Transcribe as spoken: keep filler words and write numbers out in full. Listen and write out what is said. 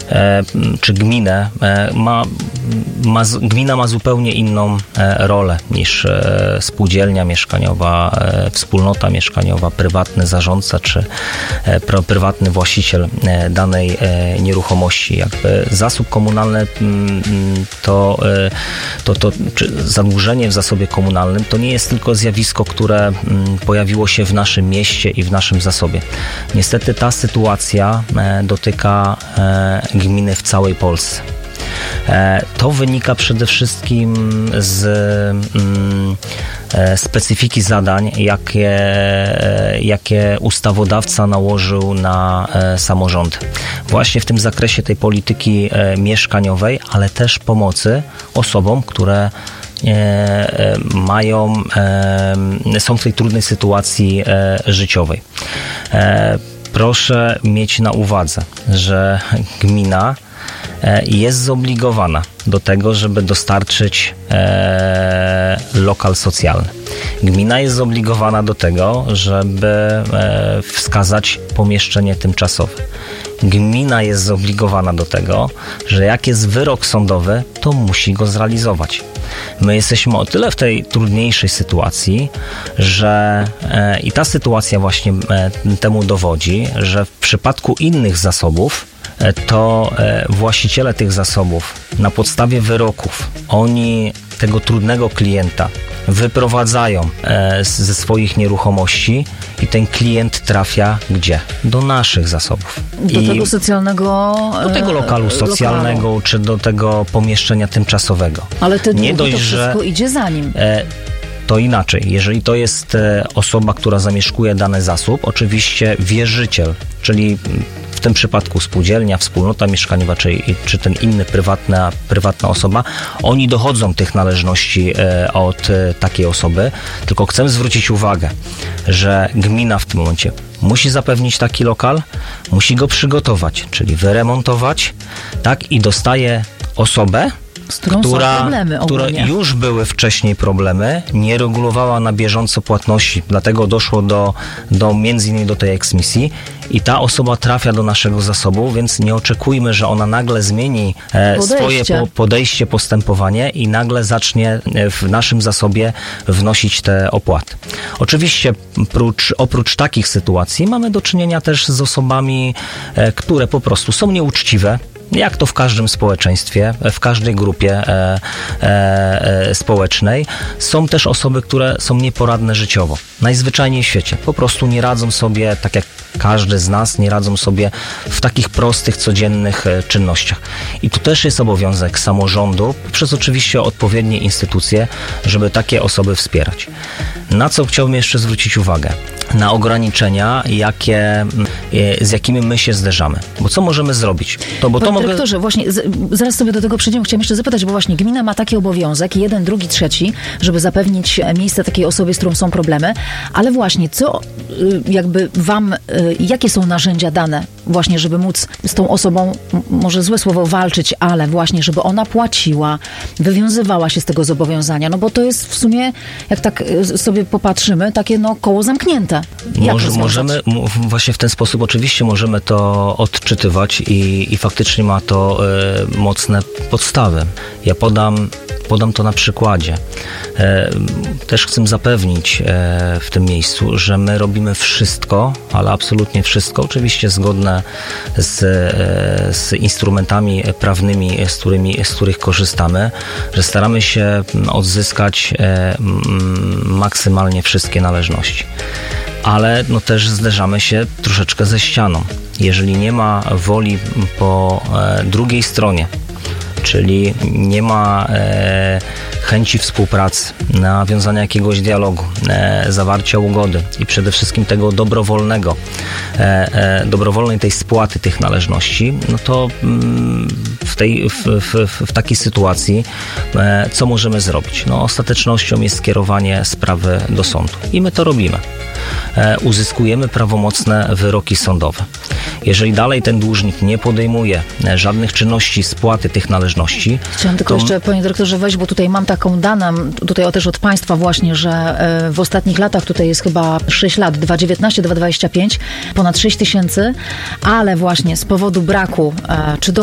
czy gminę, ma, ma, gmina ma zupełnie inną rolę niż spółdzielnia mieszkaniowa, wspólnota mieszkaniowa, prywatny zarządca czy prywatny właściciel danej nieruchomości. Jakby zasób komunalny to, to, to czy zadłużenie w zasobie komunalnym to nie jest tylko zjawisko, które pojawiło się w naszym mieście i w naszym zasobie. Niestety ta sytuacja dotyka gminy w całej Polsce. To wynika przede wszystkim z specyfiki zadań, jakie, jakie ustawodawca nałożył na samorządy. Właśnie w tym zakresie tej polityki mieszkaniowej, ale też pomocy osobom, które mają, są w tej trudnej sytuacji życiowej. Proszę mieć na uwadze, że gmina jest zobligowana do tego, żeby dostarczyć e, lokal socjalny. Gmina jest zobligowana do tego, żeby e, wskazać pomieszczenie tymczasowe. Gmina jest zobligowana do tego, że jak jest wyrok sądowy, to musi go zrealizować. My jesteśmy o tyle w tej trudniejszej sytuacji, że e, i ta sytuacja właśnie e, temu dowodzi, że w przypadku innych zasobów to właściciele tych zasobów na podstawie wyroków, oni tego trudnego klienta wyprowadzają ze swoich nieruchomości i ten klient trafia gdzie? Do naszych zasobów. Do I tego socjalnego... Do tego lokalu socjalnego, lokalu. Czy do tego pomieszczenia tymczasowego. Ale te nie dość, to wszystko że idzie za nim. To inaczej. Jeżeli to jest osoba, która zamieszkuje dany zasób, oczywiście wierzyciel, czyli w tym przypadku spółdzielnia, wspólnota mieszkaniowa, czy, czy ten inny prywatna, prywatna osoba, oni dochodzą tych należności e, od e, takiej osoby, tylko chcę zwrócić uwagę, że gmina w tym momencie musi zapewnić taki lokal, musi go przygotować, czyli wyremontować, tak, i dostaje osobę, z którą która, są problemy które już były wcześniej problemy, nie regulowała na bieżąco płatności, dlatego doszło do, do między innymi do tej eksmisji i ta osoba trafia do naszego zasobu, więc nie oczekujmy, że ona nagle zmieni e, swoje po, podejście, postępowanie i nagle zacznie w naszym zasobie wnosić te opłaty. Oczywiście prócz, oprócz takich sytuacji mamy do czynienia też z osobami, e, które po prostu są nieuczciwe, jak to w każdym społeczeństwie, w każdej grupie e, e, e, społecznej. Są też osoby, które są nieporadne życiowo. Najzwyczajniej w świecie. Po prostu nie radzą sobie, tak jak każdy z nas, nie radzą sobie w takich prostych, codziennych e, czynnościach. I tu też jest obowiązek samorządu, przez oczywiście odpowiednie instytucje, żeby takie osoby wspierać. Na co chciałbym jeszcze zwrócić uwagę? Na ograniczenia, jakie, e, z jakimi my się zderzamy. Bo co możemy zrobić? To, bo to Panie mogę... dyrektorze, właśnie z, zaraz sobie do tego przejdziemy. Chciałam jeszcze zapytać, bo właśnie gmina ma taki obowiązek, jeden, drugi, trzeci, żeby zapewnić miejsce takiej osobie, z którą są problemy, ale właśnie co jakby wam, jakie są narzędzia dane właśnie, żeby móc z tą osobą, może złe słowo, walczyć, ale właśnie, żeby ona płaciła, wywiązywała się z tego zobowiązania, no bo to jest w sumie, jak tak sobie popatrzymy, takie no koło zamknięte. Może, możemy, właśnie w ten sposób oczywiście możemy to odczytywać i, i faktycznie ma to y, mocne podstawy. Ja podam, podam to na przykładzie. E, też chcę zapewnić e, w tym miejscu, że my robimy wszystko, ale absolutnie wszystko, oczywiście zgodne z, e, z instrumentami prawnymi, z, którymi, z których korzystamy, że staramy się odzyskać e, maksymalnie wszystkie należności. Ale no też zderzamy się troszeczkę ze ścianą. Jeżeli nie ma woli po e, drugiej stronie, czyli nie ma e, chęci współpracy, nawiązania jakiegoś dialogu, e, zawarcia ugody i przede wszystkim tego dobrowolnego, e, e, dobrowolnej tej spłaty tych należności, no to mm, w, tej, w, w, w takiej sytuacji e, co możemy zrobić? No ostatecznością jest skierowanie sprawy do sądu i my to robimy. E, uzyskujemy prawomocne wyroki sądowe. Jeżeli dalej ten dłużnik nie podejmuje żadnych czynności spłaty tych należności... Chciałam tylko to... jeszcze, panie dyrektorze, wejść, bo tutaj mam taką daną, tutaj też od państwa właśnie, że w ostatnich latach, tutaj jest chyba sześć lat, dwa tysiące dziewiętnaście do dwa tysiące dwudziestego piątego, ponad sześć tysięcy, ale właśnie z powodu braku czy do